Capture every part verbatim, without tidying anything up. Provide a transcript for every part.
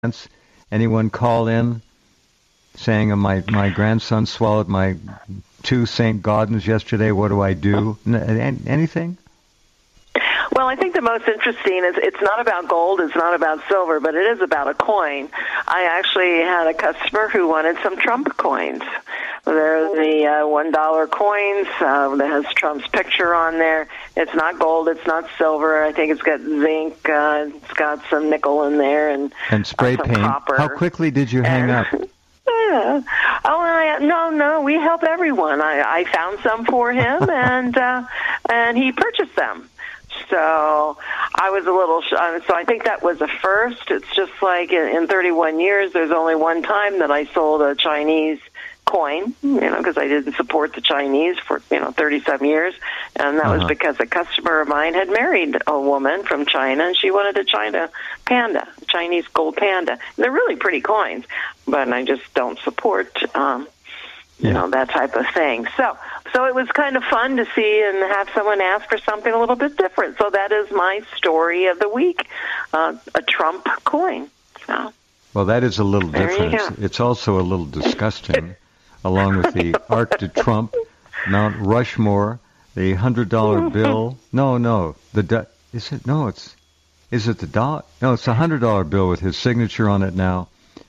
Anyone call in saying, my, my grandson swallowed my two Saint Gaudens yesterday, what do I do? N- anything? Well, I think the most interesting is it's not about gold, it's not about silver, but it is about a coin. I actually had a customer who wanted some Trump coins. They're the uh, one dollar coins uh, that has Trump's picture on there. It's not gold, it's not silver. I think it's got zinc, uh, it's got some nickel in there, and, and spray uh, paint. Copper. How quickly did you hang and, up? Yeah. Oh, I, no, no, we help everyone. I, I found some for him, and uh, and he purchased them. So I was a little, sh- so I think that was a first. It's just like in, in thirty-one years, there's only one time that I sold a Chinese coin, you know, because I didn't support the Chinese for, you know, thirty-seven years. And that uh-huh. was because a customer of mine had married a woman from China, and she wanted a China panda, a Chinese gold panda. And they're really pretty coins, but I just don't support, um, you yeah. know, that type of thing. So, so it was kind of fun to see and have someone ask for something a little bit different. So that is my story of the week, uh, a Trump coin. So. Well, that is a little different. It's also a little disgusting, along with the Arc de Trump, Mount Rushmore, the hundred dollar bill. No, no, the do- is it? No, it's is it the dollar? No, it's a hundred dollar bill with his signature on it now.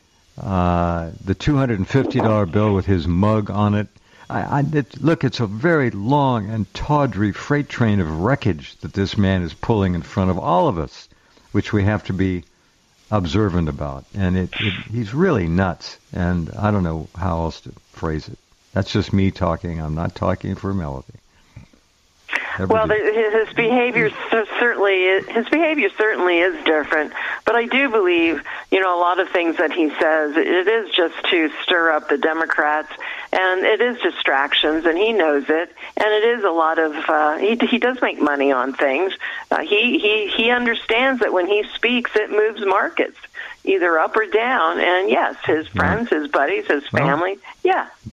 Uh, the two hundred and fifty dollar bill with his mug on it. I, I it, look, it's a very long and tawdry freight train of wreckage that this man is pulling in front of all of us, which we have to be observant about. And it, it he's really nuts. And I don't know how else to phrase it. That's just me talking. I'm not talking for Melody. Never well, do. his, his behavior certainly is, his behavior certainly is different. But I do believe, you know, a lot of things that he says, it is just to stir up the Democrats, and it is distractions, and he knows it. And it is a lot of uh, he he does make money on things. Uh, he he he understands that when he speaks, it moves markets either up or down. And yes, his friends, his buddies, his family, well, yeah.